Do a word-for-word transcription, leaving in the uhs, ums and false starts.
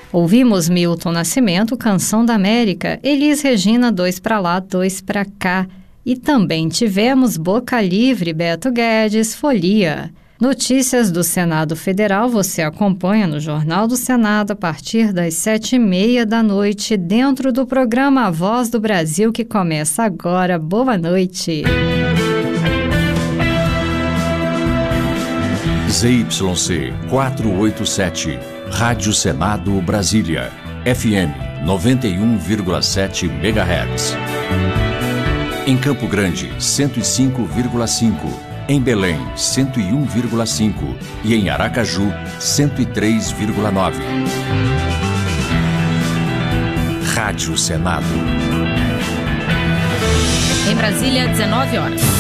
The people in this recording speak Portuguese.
Ouvimos Milton Nascimento, Canção da América, Elis Regina, Dois pra Lá, Dois pra Cá. E também tivemos Boca Livre, Beto Guedes, Folia. Notícias do Senado Federal você acompanha no Jornal do Senado a partir das sete e meia da noite, dentro do programa A Voz do Brasil, que começa agora. Boa noite. Z Y C quatrocentos e oitenta e sete, Rádio Senado Brasília, F M noventa e um vírgula sete megahertz. Em Campo Grande, cento e cinco vírgula cinco. Em Belém, cento e um vírgula cinco. E em Aracaju, cento e três vírgula nove. Rádio Senado. Em Brasília, dezenove horas.